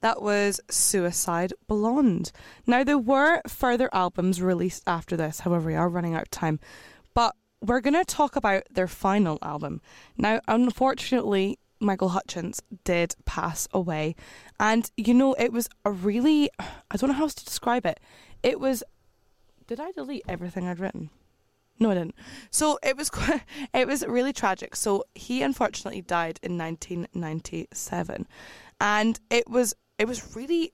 That was Suicide Blonde. Now, there were further albums released after this, however, we are running out of time. But we're going to talk about their final album. Now, unfortunately, Michael Hutchence did pass away. And, it was a really... I don't know how else to describe it. It was... Did I delete everything I'd written? No, I didn't. So it was really tragic. So he unfortunately died in 1997. And it was really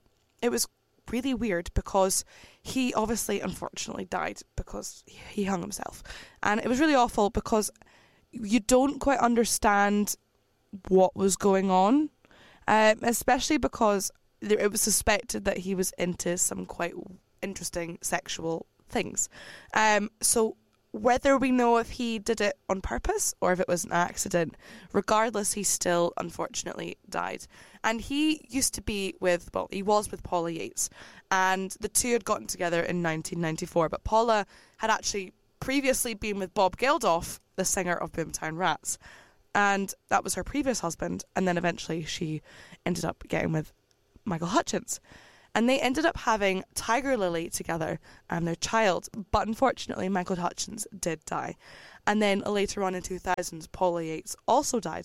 weird because he obviously unfortunately died because he hung himself. And it was really awful because you don't quite understand what was going on, especially because it was suspected that he was into some quite interesting sexual things. So whether we know if he did it on purpose or if it was an accident, regardless, he still unfortunately died. And he used to be he was with Paula Yates, and the two had gotten together in 1994, but Paula had actually previously been with Bob Geldof, the singer of Boomtown Rats, and that was her previous husband, and then eventually she ended up getting with Michael Hutchence. And they ended up having Tiger Lily together and their child. But unfortunately, Michael Hutchence did die. And then later on in 2000s, Paula Yates also died.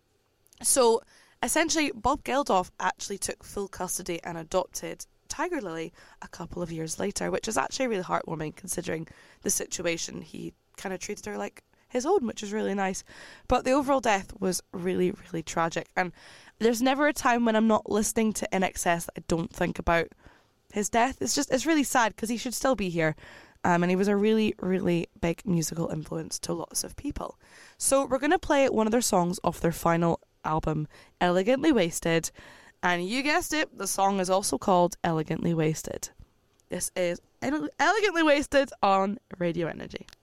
So essentially, Bob Geldof actually took full custody and adopted Tiger Lily a couple of years later, which is actually really heartwarming considering the situation. He kind of treated her like his own, which is really nice. But the overall death was really, really tragic. And there's never a time when I'm not listening to INXS that I don't think about his death. It's really sad because he should still be here. And he was a really, really big musical influence to lots of people. So we're going to play one of their songs off their final album, Elegantly Wasted. And you guessed it, the song is also called Elegantly Wasted. This is Elegantly Wasted on Radio Energy.